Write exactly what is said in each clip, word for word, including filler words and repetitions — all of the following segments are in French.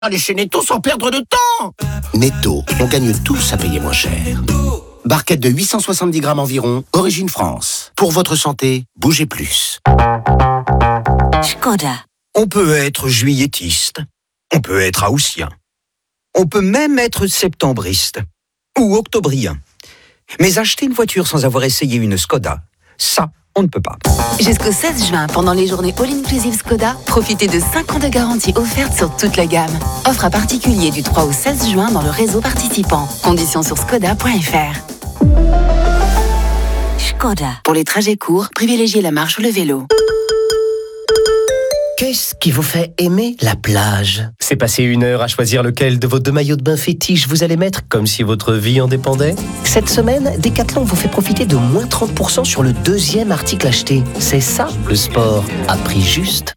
Allez chez Netto sans perdre de temps. Netto, on gagne tous à payer moins cher. Barquette de huit cent soixante-dix grammes environ, origine France. Pour votre santé, bougez plus. Skoda. On peut être juilletiste, on peut être haussien, on peut même être septembriste ou octobrien. Mais acheter une voiture sans avoir essayé une Skoda, ça, on ne peut pas. Jusqu'au seize juin, pendant les journées All-Inclusive Skoda, profitez de cinq ans de garantie offerte sur toute la gamme. Offre à particulier du trois au seize juin dans le réseau participant. Conditions sur skoda point f r. Skoda. Pour les trajets courts, privilégiez la marche ou le vélo. Qu'est-ce qui vous fait aimer la plage? C'est passer une heure à choisir lequel de vos deux maillots de bain fétiches vous allez mettre, comme si votre vie en dépendait? Cette semaine, Decathlon vous fait profiter de moins trente pour cent sur le deuxième article acheté. C'est ça, le sport, à prix juste.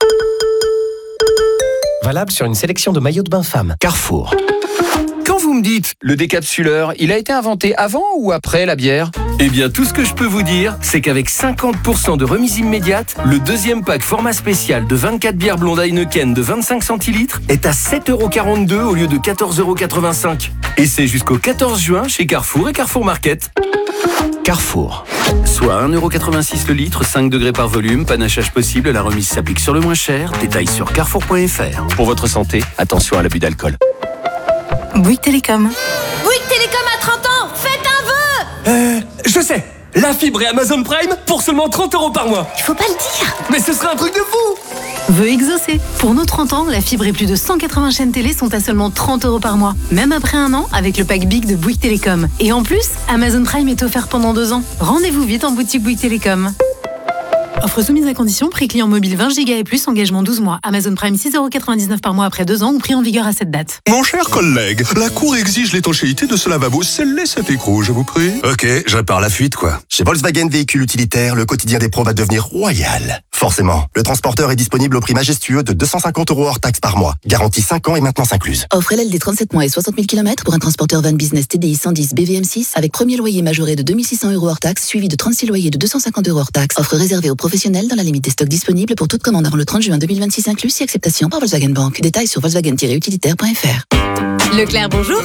Valable sur une sélection de maillots de bain femmes. Carrefour. Quand vous me dites, le décapsuleur, il a été inventé avant ou après la bière? Eh bien, tout ce que je peux vous dire, c'est qu'avec cinquante pour cent de remise immédiate, le deuxième pack format spécial de vingt-quatre bières blondes Heineken de vingt-cinq centilitres est à sept euros quarante-deux au lieu de quatorze euros quatre-vingt-cinq. Et c'est jusqu'au quatorze juin chez Carrefour et Carrefour Market. Carrefour. Soit un euro quatre-vingt-six le litre, cinq degrés par volume, panachage possible, la remise s'applique sur le moins cher. Détails sur carrefour point f r. Pour votre santé, attention à l'abus d'alcool. Bouygues Télécom. Bouygues Télécom à trente ans, faites un vœu. Euh, je sais. La fibre et Amazon Prime pour seulement trente euros par mois. Il faut pas le dire. Mais ce serait un truc de fou. Vœu exaucé. Pour nos trente ans, la fibre et plus de cent quatre-vingts chaînes télé sont à seulement trente euros par mois. Même après un an, avec le pack Big de Bouygues Télécom. Et en plus, Amazon Prime est offert pendant deux ans. Rendez-vous vite en boutique Bouygues Télécom. Offre soumise à condition, prix client mobile vingt giga et plus, engagement douze mois. Amazon Prime six euros quatre-vingt-dix-neuf par mois après deux ans ou prix en vigueur à cette date. Mon cher collègue, la Cour exige l'étanchéité de ce lavabo. Scellez cet écrou, je vous prie. Ok, je répare la fuite, quoi. Chez Volkswagen Véhicules Utilitaires, le quotidien des pros va devenir royal. Forcément, le transporteur est disponible au prix majestueux de deux cent cinquante euros hors taxe par mois. Garantie cinq ans et maintenance incluse. Offre L L D trente-sept mois et soixante mille kilomètres pour un transporteur van business T D I cent dix B V M six avec premier loyer majoré de deux mille six cents euros hors taxe, suivi de trente-six loyers de deux cent cinquante euros hors taxe. Offre réservée aux professionnels dans la limite des stocks disponibles pour toute commande avant le trente juin deux mille vingt-six inclus, si acceptation par Volkswagen Bank. Détails sur volkswagen tiret utilitaire point f r. Leclerc, bonjour.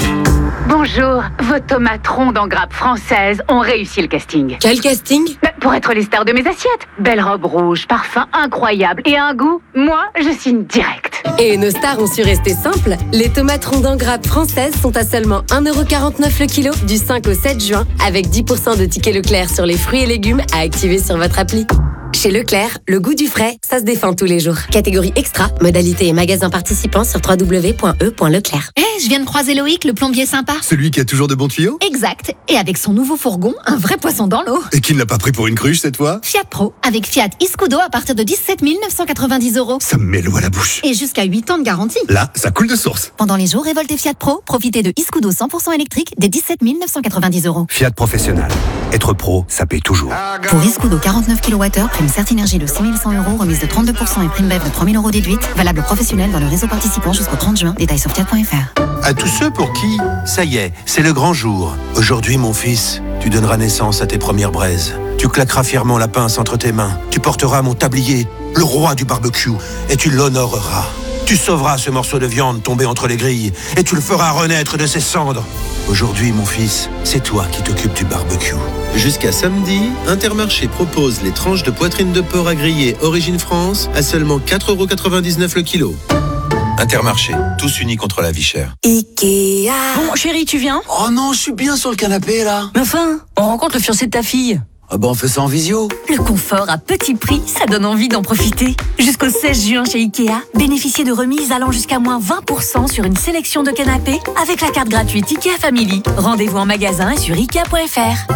Bonjour, vos tomates rondes en grappe française ont réussi le casting. Quel casting? Bah, pour être les stars de mes assiettes. Belle robe rouge, parfum incroyable et un goût, moi, je signe direct. Et nos stars ont su rester simples. Les tomates rondes en grappe françaises sont à seulement un euro quarante-neuf le kilo du cinq au sept juin, avec dix pour cent de tickets Leclerc sur les fruits et légumes à activer sur votre appli. Chez Leclerc, le goût du frais, ça se défend tous les jours. Catégorie extra, modalité et magasin participants sur w w w point e point leclerc. Eh, hey, je viens de croiser Loïc, le plombier sympa. Celui qui a toujours de bons tuyaux? Exact. Et avec son nouveau fourgon, un vrai poisson dans l'eau. Et qui ne l'a pas pris pour une cruche cette fois? Fiat Pro, avec Fiat Iscudo à partir de dix-sept mille neuf cent quatre-vingt-dix euros. Ça me met l'eau à la bouche. Et jusqu'à huit ans de garantie. Là, ça coule de source. Pendant les jours révoltés Fiat Pro, profitez de Iscudo cent pour cent électrique dès dix-sept mille neuf cent quatre-vingt-dix euros. Fiat Professionnel. Être pro, ça paye toujours. Pour Iscudo quarante-neuf kilowattheures, prime Certinergie de six mille cent euros, remise de trente-deux pour cent et prime B E V de trois mille euros déduite. Valable professionnel dans le réseau participant jusqu'au trente juin. Détails sur fiat point f r. À tous ceux pour qui, ça y est, c'est le grand jour. Aujourd'hui, mon fils, tu donneras naissance à tes premières braises. Tu claqueras fièrement la pince entre tes mains. Tu porteras mon tablier, le roi du barbecue, et tu l'honoreras. Tu sauveras ce morceau de viande tombé entre les grilles, et tu le feras renaître de ses cendres. Aujourd'hui, mon fils, c'est toi qui t'occupes du barbecue. Jusqu'à samedi, Intermarché propose les tranches de poitrine de porc à griller Origine France à seulement quatre euros quatre-vingt-dix-neuf le kilo. Intermarché, tous unis contre la vie chère. Ikea. Bon, chérie, tu viens? Oh non, je suis bien sur le canapé là. Mais enfin, on rencontre le fiancé de ta fille. Ah bah on fait ça en visio. Le confort à petit prix, ça donne envie d'en profiter. Jusqu'au seize juin chez Ikea, bénéficiez de remises allant jusqu'à moins vingt pour cent sur une sélection de canapés avec la carte gratuite Ikea Family. Rendez-vous en magasin et sur ikea point f r.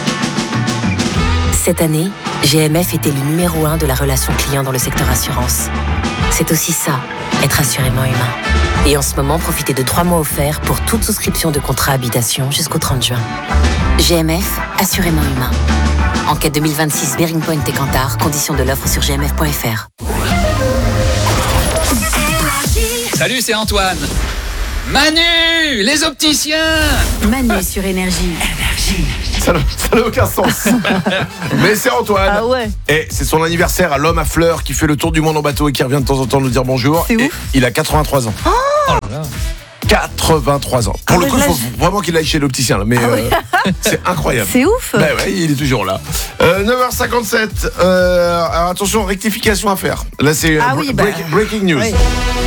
Cette année, G M F était le numéro un de la relation client dans le secteur assurance. C'est aussi ça, être assurément humain. Et en ce moment, profitez de trois mois offerts pour toute souscription de contrat habitation jusqu'au trente juin. G M F, assurément humain. Enquête deux mille vingt-six, Bearing Point et Kantar. Conditions de l'offre sur g m f point f r. Salut, c'est Antoine. Manu, les opticiens. Manu sur Énergie. Énergie. Ça n'a, ça n'a aucun sens. Mais c'est Antoine. Ah ouais. Et c'est son anniversaire à l'homme à fleurs qui fait le tour du monde en bateau et qui revient de temps en temps nous dire bonjour. C'est et ouf. Il a quatre-vingt-trois ans. Oh Oh là là. quatre-vingt-trois ans. Pour Ah le ouais, coup, il là, faut je- vraiment qu'il aille chez l'opticien. Là. Mais Ah ouais. euh, c'est incroyable. C'est ouf. Ben ouais, il est toujours là. Euh, neuf heures cinquante-sept. Euh, alors attention, rectification à faire. Là, c'est euh, Ah oui, bre- bah, break- breaking news. oui.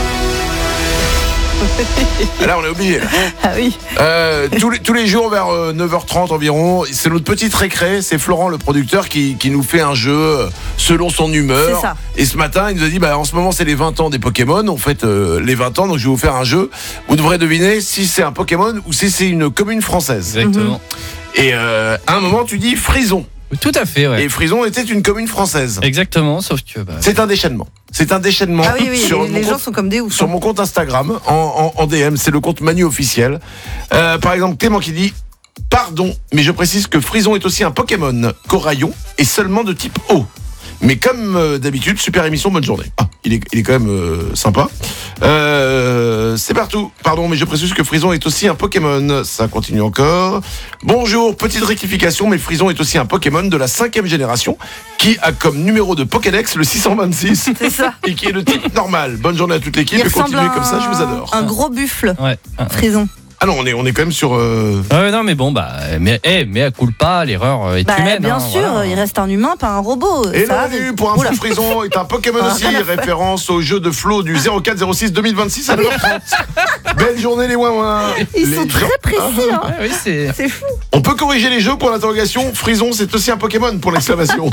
Là, on est obligé. Là. Ah oui. Euh, tous, les, tous les jours vers euh, neuf heures trente environ, c'est notre petite récré, c'est Florent le producteur qui, qui nous fait un jeu euh, selon son humeur. C'est ça. Et ce matin, il nous a dit bah, en ce moment c'est les vingt ans des Pokémon, on fête euh, les vingt ans, donc je vais vous faire un jeu. Vous devrez deviner si c'est un Pokémon ou si c'est une commune française. Exactement. Et euh, à un moment tu dis Frison. Tout à fait, ouais. Et Frison était une commune française. Exactement, sauf que... Bah, C'est un déchaînement. C'est un déchaînement. Ah oui, oui, sur les, mon les gens compte- sont comme des oufs. sur mon compte Instagram, en, en- en D M, c'est le compte Manu officiel. Euh, par exemple, Clément qui dit « Pardon, mais je précise que Frison est aussi un Pokémon Coraillon et seulement de type eau. Mais comme euh, d'habitude, super émission, bonne journée. » Ah, il est, il est quand même euh, sympa. Euh, c'est partout. Pardon, mais je précise que Frison est aussi un Pokémon. Ça continue encore. Bonjour, petite rectification, mais Frison est aussi un Pokémon de la cinquième génération qui a comme numéro de Pokédex le six cent vingt-six. C'est ça. Et qui est de type normal. Bonne journée à toute l'équipe Il et ressemble continuez à comme ça, je vous adore. un gros buffle. ouais. Ah, Frison. Ah non, on est, on est quand même sur... euh, ouais, non, mais bon, bah, mais, eh, mais à culpa, l'erreur euh, est Bah, humaine. bien hein, sûr, voilà. il reste un humain, pas un robot. Et ça le arrive. pour un Oula. peu Frison est un Pokémon Ah, aussi, rien à faire. référence au jeu de Flo du zéro quatre zéro six deux mille vingt-six à neuf heures trente. Belle journée les ouin Ils Les sont très gens- précis, hein. Ouais, oui, c'est... C'est fou. On peut corriger les jeux pour l'interrogation. Frison, c'est aussi un Pokémon pour l'exclamation.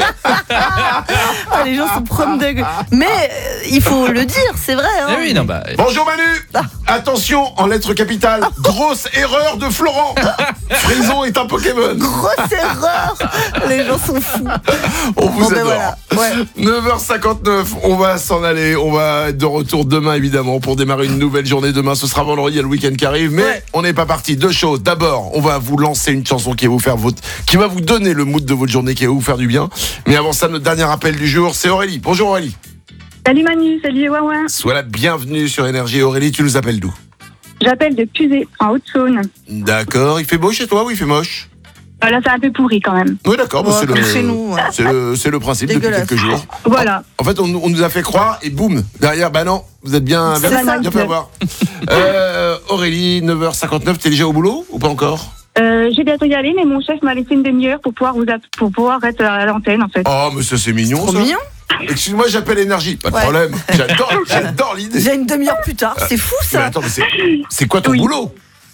Ah, les gens sont prom de gueule. Mais euh, il faut le dire, c'est vrai. Hein. Eh oui, non, bah... Bonjour Manu. Attention, en lettres capitales, grosse erreur de Florent. Frison est un Pokémon. Grosse erreur. Les gens sont fous. On vous Bon, ben adore. voilà. Ouais. neuf heures cinquante-neuf, on va s'en aller. On va être de retour demain, évidemment, pour démarrer une nouvelle journée. Demain, ce sera vendredi, il y a le week-end qui arrive. Mais Ouais. on n'est pas parti. Deux choses. D'abord, on va vous lancer une chanson qui va vous faire votre, qui va vous donner le mood de votre journée, qui va vous faire du bien. Mais avant ça, notre dernier appel du jour, c'est Aurélie. Bonjour Aurélie. Salut Manu, salut Wawa. Sois la bienvenue sur Énergie. Aurélie, tu nous appelles d'où? J'appelle de Puzé, en Haute-Saône. D'accord. Il fait beau chez toi ou il fait moche? Voilà, c'est un peu pourri quand même. Oui, d'accord. bah, Ouais, c'est, comme le, chez nous, ouais. c'est, le, c'est le principe depuis Dégueulasse. quelques jours. Voilà. En fait, on, on nous a fait croire et boum, derrière, bah non, vous êtes bien, C'est bien, ça. bien fait avoir. Euh, Aurélie, neuf heures cinquante-neuf, t'es déjà au boulot ou pas encore? Euh, j'ai bientôt y aller, mais mon chef m'a laissé une demi-heure pour pouvoir vous app- pour pouvoir être à l'antenne en fait. Oh, mais ça c'est mignon. Trop ça. mignon. Excuse-moi, j'appelle Énergie. Pas de Ouais. problème. J'adore, j'adore l'idée. J'ai une demi-heure plus tard. C'est fou Mais ça. attends, mais c'est, c'est quoi ton Oui. boulot?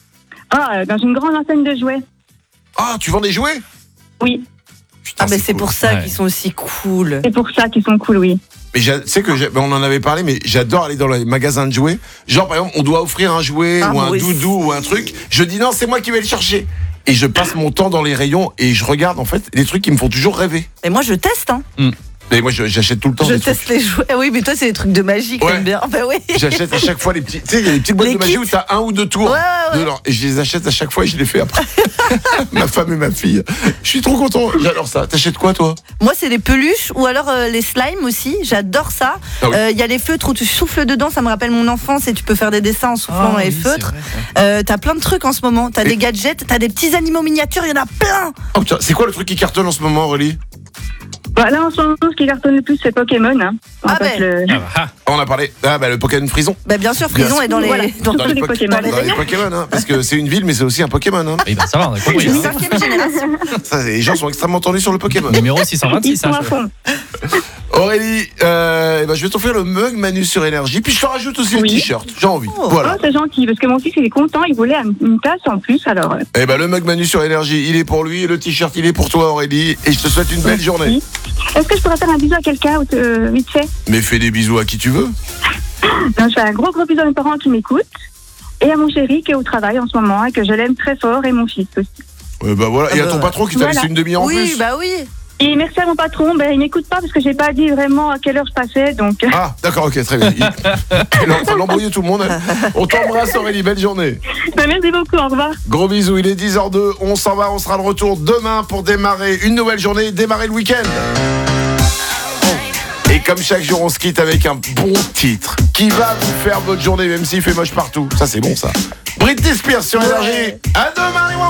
Ah, euh, dans une grande enseigne de jouets. Ah, tu vends des jouets? Oui, Putain, Ah, mais c'est cool. pour ça Ouais. qu'ils sont aussi cool. c'est pour ça qu'ils sont cool, oui. Mais j'a- tu sais que j'ai- ben, on en avait parlé, mais j'adore aller dans les magasins de jouets. Genre, par exemple, on doit offrir un jouet Ah, ou un moi doudou ou un truc. Je dis non, c'est moi qui vais le chercher. Et je passe mon temps dans les rayons et je regarde en fait les trucs qui me font toujours rêver. Et moi, je teste. Hein. Et moi, je- j'achète tout le temps Je des teste trucs. les jouets. Ah oui, mais toi, c'est des trucs de magie que Ouais. t'aimes bien. Bah oui. J'achète à chaque fois les petits. Tu sais, il y a des petites boîtes Les de magie kits. où t'as un ou deux tours. Ouais, ouais, ouais. dedans. Et je les achète à chaque fois et je les fais après. Ma femme et ma fille. Je suis trop content. J'adore ça. T'achètes quoi, toi? Moi, c'est les peluches ou alors euh, les slimes aussi. J'adore ça. Il Ah oui. euh, y a les feutres où tu souffles dedans. Ça me rappelle mon enfance et tu peux faire des dessins en soufflant Ah dans les oui, c'est feutres. vrai, ça. Euh, t'as plein de trucs en ce moment. T'as Et- des gadgets, t'as des petits animaux miniatures. Il y en a plein. Oh, putain, c'est quoi le truc qui cartonne en ce moment, Aurélie? Voilà, en ce moment, ce qui cartonne le plus, c'est Pokémon. Hein. On Ah va pas ben. se le- Ah, bah, ah. On a parlé. Ah, bah, le Pokémon Frison. Bah bien sûr, Frison Bien est dans les, Voilà. dans, Dans les, les po- Pokémon. dans les dans les rayons. Pokémon, hein, parce que c'est une ville, mais c'est aussi un Pokémon. Hein. Oui, bah, ça va, on a compris. hein. Cinquième génération. Ça, les gens sont extrêmement tendus sur le Pokémon. Numéro six cent Ils vingt-six, sont hein, à je- fond. Aurélie, euh, eh ben, je vais t'offrir le mug Manu sur Énergie, puis je te rajoute aussi Oui. le t-shirt. J'ai envie. Oh. Voilà. Oh, c'est gentil, parce que mon fils, il est content, il voulait un- une tasse en plus, alors... euh, Eh ben, le mug Manu sur Énergie, il est pour lui, et le t-shirt, il est pour toi, Aurélie. Et je te souhaite une belle journée. oui. Est-ce que je pourrais faire un bisou à quelqu'un, euh, vite fait? Mais fais des bisous à qui tu veux. Donc, je fais un gros gros bisou à mes parents qui m'écoutent, et à mon chéri qui est au travail en ce moment, et que je l'aime très fort, et mon fils aussi. Ouais, bah voilà. Et Ah à bah, ton patron qui t'a voilà. laissé une demi-heure en Oui, plus. bah oui. Et merci à mon patron, ben, il m'écoute pas parce que j'ai pas dit vraiment à quelle heure je passais, donc... Ah, d'accord, ok, très bien. Il, il est en train d'embrouiller tout le monde. On t'embrasse, Aurélie, belle journée. Ben, merci beaucoup, au revoir. Gros bisous, il est dix heures deux, on s'en va, on sera de retour demain pour démarrer une nouvelle journée, démarrer le week-end. Et comme chaque jour, on se quitte avec un bon titre qui va vous faire votre journée, même s'il fait moche partout. Ça, c'est bon, ça. Britney Spears sur Énergie. À demain, les